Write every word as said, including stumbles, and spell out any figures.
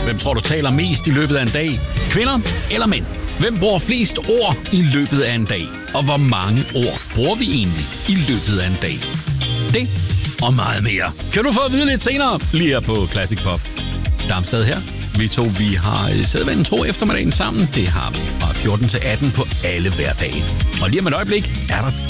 Hvem tror du taler mest i løbet af en dag? Kvinder eller mænd? Hvem bruger flest ord i løbet af en dag? Og hvor mange ord bruger vi egentlig i løbet af en dag? Det og meget mere kan du få at vide lidt senere, lige her på Classic Pop. Damstad her. Vi to, vi har sædvanen tro eftermiddagen sammen. Det har vi fra fjorten til atten på alle hverdage. Og lige om et øjeblik er der